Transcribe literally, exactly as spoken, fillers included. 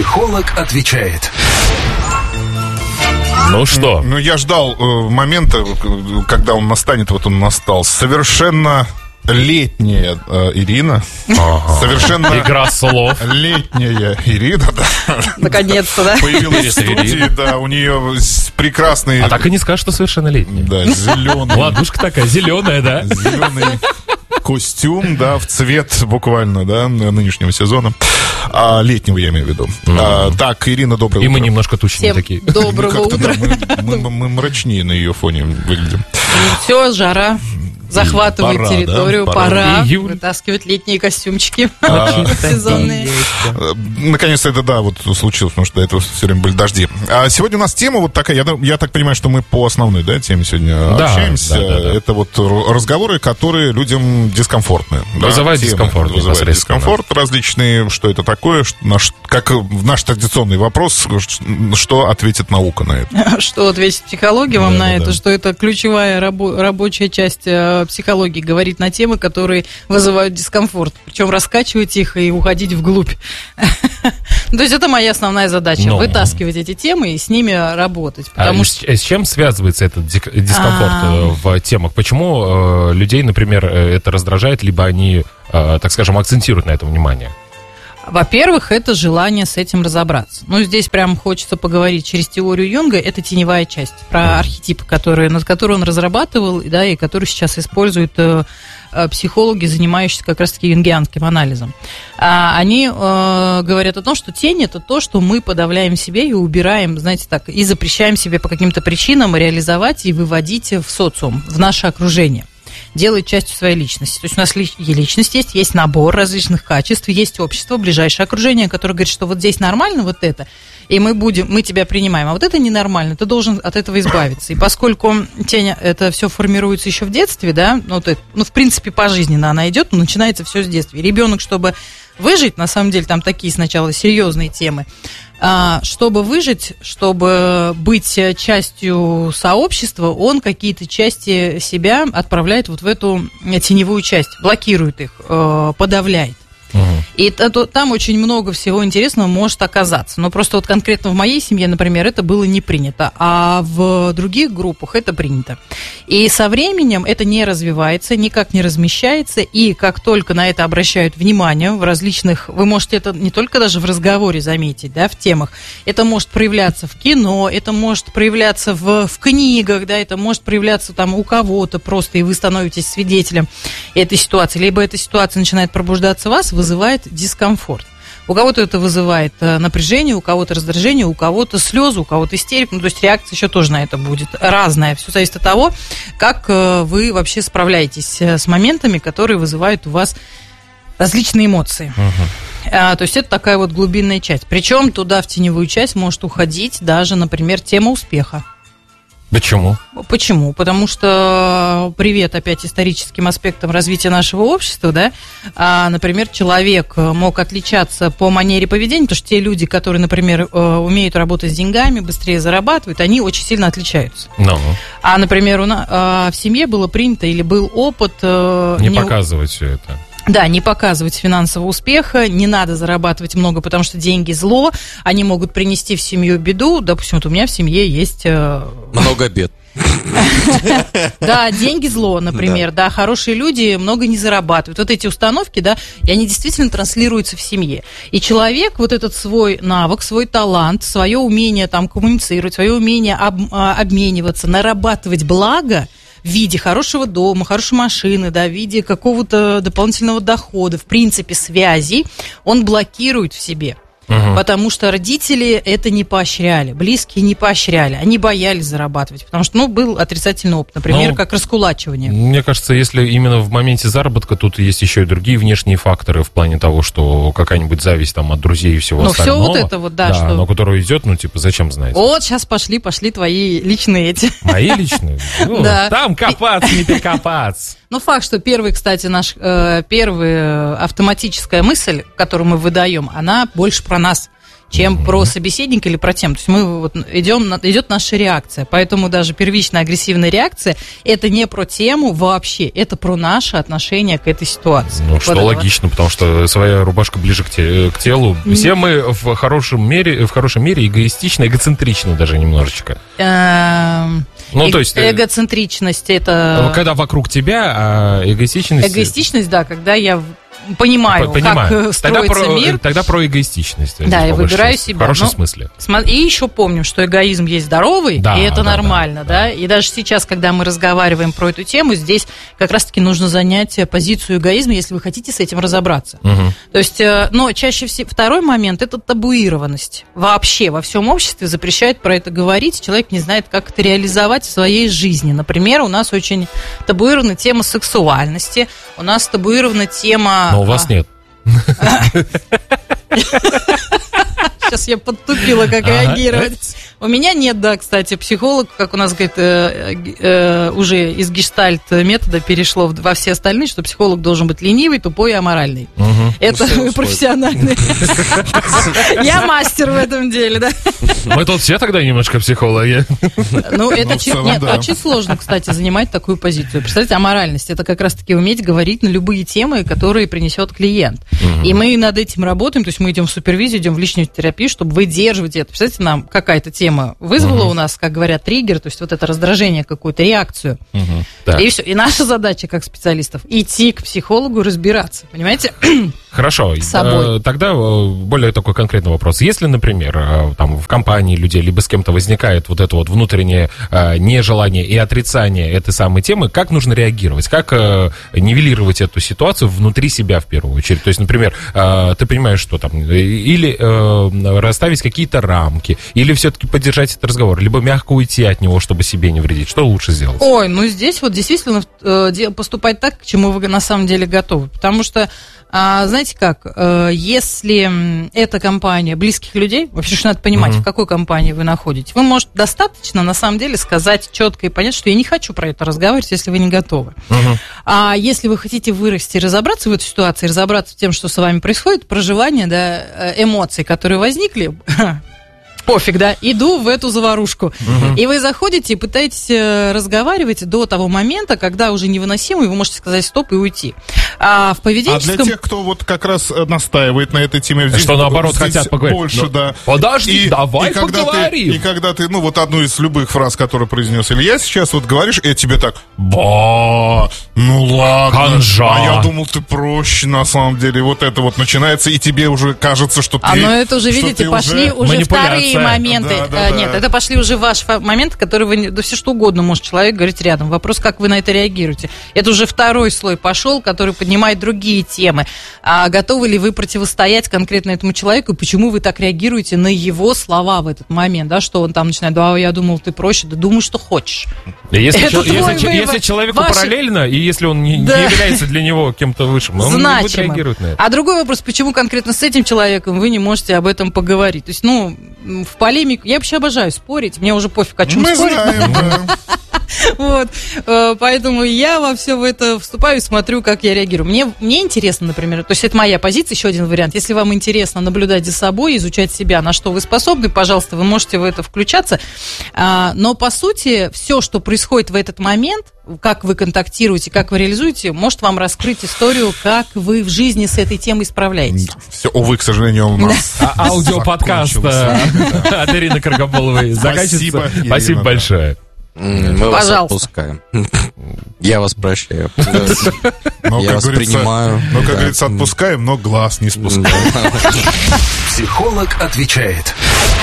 Психолог отвечает. Ну что? Ну, я ждал э, момента, когда он настанет, вот он настал. Совершенно летняя э, Ирина. Ага. Совершенно игра слов. Летняя Ирина, да. Наконец-то, да? Появилась в студии, да, у нее прекрасный... А так и не скажешь, что совершеннолетняя. Да, зеленый. Ладушка такая, зеленая, да? Зеленый костюм, да, в цвет буквально, да, нынешнего сезона. А, летнего, я имею в виду. Mm. А, так, Ирина, доброе И утро. мы немножко тучные такие. Доброго Как-то, утра. да, мы, мы, мы мрачнее на ее фоне выглядим. Все, жара. Захватывает Пора, территорию, да? пора, Пора. Июль. вытаскивать летние костюмчики А, сезонные. Наконец-то это, да, вот случилось, потому что до этого все время были дожди. А сегодня у нас тема вот такая, я, я так понимаю, что мы по основной, да, теме сегодня Да, общаемся. да, да, да. Это вот разговоры, которые людям дискомфортны. Да? Вызывают Темы дискомфорт Вызывают непосредственно. дискомфорт различные, что это такое, что, наш, как в наш традиционный вопрос, что ответит наука на это. Что ответить психология вам Да, на да, это, да. что это ключевая рабо- рабочая часть э, психологии, говорить на темы, которые вызывают дискомфорт. Причем раскачивать их и уходить вглубь. То есть это моя основная задача. Но. Вытаскивать эти темы и с ними работать. А Потому с, что... с чем связывается этот дик- дискомфорт А. э, в темах? Почему э, людей, например, э, это раздражает, либо они, э, так скажем, акцентируют на этом внимание? Во-первых, это желание с этим разобраться. Ну, здесь прям хочется поговорить через теорию Юнга. Это теневая часть про архетипы, которые, над которой он разрабатывал, да, и которые сейчас используют э, э, психологи, занимающиеся как раз-таки юнгианским анализом. А, они э, говорят о том, что тень – это то, что мы подавляем в себе и убираем, знаете, так, и запрещаем себе по каким-то причинам реализовать и выводить в социум, в наше окружение. Делает частью своей личности. То есть у нас ли, личность есть, есть набор различных качеств, есть общество, ближайшее окружение, которое говорит, что вот здесь нормально вот это, и мы будем, мы тебя принимаем, а вот это ненормально, ты должен от этого избавиться. И поскольку тень, это все формируется еще в детстве, да, ну, ты, ну в принципе, пожизненно она идет, но начинается все с детства. И ребенок, чтобы выжить, на самом деле, там такие сначала серьезные темы, чтобы выжить, чтобы быть частью сообщества, он какие-то части себя отправляет вот в эту теневую часть, блокирует их, подавляет. Угу. И это, там очень много всего интересного может оказаться. Но просто вот конкретно в моей семье, например, это было не принято, а в других группах это принято. И со временем это не развивается, никак не размещается, и как только на это обращают внимание в различных... Вы можете это не только даже в разговоре заметить, да, в темах. Это может проявляться в кино, это может проявляться в, в книгах, да, это может проявляться там у кого-то просто, и вы становитесь свидетелем этой ситуации. Либо эта ситуация начинает пробуждаться в вас, вызывает дискомфорт. У кого-то это вызывает напряжение, у кого-то раздражение, у кого-то слезы, у кого-то истерика. Ну, то есть реакция еще тоже на это будет разная. Все зависит от того, как вы вообще справляетесь с моментами, которые вызывают у вас различные эмоции. Uh-huh. А, то есть это такая вот глубинная часть. Причем туда, в теневую часть, может уходить даже, например, тема успеха. Почему? Почему? Потому что привет опять историческим аспектам развития нашего общества, да, а, например, человек мог отличаться по манере поведения, потому что те люди, которые, например, умеют работать с деньгами, быстрее зарабатывают, они очень сильно отличаются. No. А, например, у нас, а, в семье было принято или был опыт... Не, не показывать все это. Да, не показывать финансового успеха, не надо зарабатывать много, потому что деньги зло, они могут принести в семью беду. Допустим, вот у меня в семье есть... Много бед. Да, деньги зло, например, да. да, хорошие люди много не зарабатывают. Вот эти установки, да, и они действительно транслируются в семье. И человек вот этот свой навык, свой талант, свое умение там коммуницировать, свое умение об, обмениваться, нарабатывать благо в виде хорошего дома, хорошей машины, да, в виде какого-то дополнительного дохода, в принципе, связей, он блокирует в себе. Угу. Потому что родители это не поощряли, близкие не поощряли, они боялись зарабатывать, потому что, ну, был отрицательный опыт, например, ну, как раскулачивание. Мне кажется, если именно в моменте заработка, тут есть еще и другие внешние факторы в плане того, что какая-нибудь зависть там от друзей и всего ну, остального. Ну, все вот это вот, да. Да, что... но которая идет, ну, типа, зачем знать? Вот, сейчас пошли, пошли твои личные эти. Мои личные? Ну, да. Там копаться, не перекопаться. Ну, факт, что первый, кстати, наш, э, первая автоматическая мысль, которую мы выдаем, она больше про нас. чем Mm-hmm. про собеседника или про тему. То есть мы вот идем, идет наша реакция. Поэтому даже первичная агрессивная реакция – это не про тему вообще, это про наше отношение к этой ситуации. Ну, что вот логично, потому что своя рубашка ближе к, те, к телу. Все мы в хорошем мире, в хорошем мире эгоистичны, эгоцентричны даже немножечко. Ну, э- то есть... Эгоцентричность – это… Когда вокруг тебя, а эгоистичность… Эгоистичность, да, когда я… Понимаю, Понимаю, как строится тогда про, мир. Тогда про эгоистичность. Да, я выбираю себя. В хорошем но, смысле. И еще помним, что эгоизм есть здоровый, да, и это да, нормально, да, да, да. И даже сейчас, когда мы разговариваем про эту тему, здесь как раз-таки нужно занять позицию эгоизма, если вы хотите с этим разобраться. Угу. То есть, но чаще всего второй момент – это табуированность. Вообще во всем обществе запрещают про это говорить, человек не знает, как это реализовать в своей жизни. Например, у нас очень табуирована тема сексуальности, у нас табуирована тема… Но у вас нет. Сейчас я подтупила, как ага, реагировать. У меня нет, да, кстати, психолог, как у нас, говорит, э, э, уже из гештальт-метода перешло во все остальные, что психолог должен быть ленивый, тупой и аморальный. Угу. Это профессиональный. Я мастер в этом деле, да. Мы тут все тогда немножко психологи. Ну, это очень сложно, кстати, занимать такую позицию. Представляете, аморальность – это как раз-таки уметь говорить на любые темы, которые принесет клиент. И мы над этим работаем, то есть мы идем в супервизию, идем в личную терапию, чтобы выдерживать это. Представляете, нам какая-то тема вызвала uh-huh. у нас, как говорят, триггер, то есть вот это раздражение, какую-то реакцию. Uh-huh. И все. И наша задача, как специалистов, идти к психологу, разбираться. Понимаете? Хорошо. С собой. Тогда более такой конкретный вопрос. Если, например, там в компании людей, либо с кем-то возникает вот это вот внутреннее нежелание и отрицание этой самой темы, как нужно реагировать? Как нивелировать эту ситуацию внутри себя в первую очередь? То есть, например, ты понимаешь, что там или расставить какие-то рамки, или все-таки поддержать этот разговор, либо мягко уйти от него, чтобы себе не вредить. Что лучше сделать? Ой, ну здесь вот действительно э, поступать так, к чему вы на самом деле готовы. Потому что, э, знаете как, э, если эта компания близких людей, вообще же надо понимать, uh-huh. в какой компании вы находитесь, вы, может, достаточно на самом деле сказать четко и понять, что я не хочу про это разговаривать, если вы не готовы. Uh-huh. А если вы хотите вырасти и разобраться в этой ситуации, разобраться в тем, что с вами происходит, проживание, да, эмоций, которые возникли, пофиг, да, иду в эту заварушку. Угу. И вы заходите и пытаетесь разговаривать до того момента, когда уже невыносимо, и вы можете сказать стоп и уйти. А в поведенческом... А для тех, кто вот как раз настаивает на этой теме... Здесь, что наоборот здесь хотят поговорить. Больше, но... да. Подожди, и, давай и когда поговорим. Ты, и когда ты, ну, вот одну из любых фраз, которую произнес Илья сейчас, вот говоришь, и тебе так, ба, ну ладно. Ханжа. А я думал, ты проще, на самом деле. Вот это вот начинается, и тебе уже кажется, что ты... А, ну это уже, видите, пошли уже, уже вторые моменты. Да, да, Нет, да. это пошли уже ваши моменты, которые вы... Да все что угодно может человек говорить рядом. Вопрос, как вы на это реагируете. Это уже второй слой пошел, который поднимает другие темы. А готовы ли вы противостоять конкретно этому человеку, и почему вы так реагируете на его слова в этот момент, да, что он там начинает, да, я думал, ты проще, да думай, что хочешь. Если, чел- если, если человеку Ваши... параллельно, и если он не, да. не является для него кем-то высшим, он Значимым. не будет реагировать на это. А другой вопрос, почему конкретно с этим человеком вы не можете об этом поговорить? То есть, ну, в полемику, я вообще обожаю спорить, мне уже пофиг, о чем Мы спорить. Знаем, да. Вот, поэтому я во все в это вступаю и смотрю, как я реагирую. Мне, мне интересно, например, то есть это моя позиция, еще один вариант. Если вам интересно наблюдать за собой, изучать себя, на что вы способны, пожалуйста, вы можете в это включаться. Но, по сути, все, что происходит в этот момент, как вы контактируете, как вы реализуете, может вам раскрыть историю, как вы в жизни с этой темой справляетесь. Все, увы, к сожалению, у нас аудиоподкаст от Ирины Каргополовой заканчивается. Спасибо большое. Мы вас отпускаем. Я вас прощаю. Я вас принимаю. Ну, как говорится, отпускаем, но глаз не спускаем. Психолог отвечает.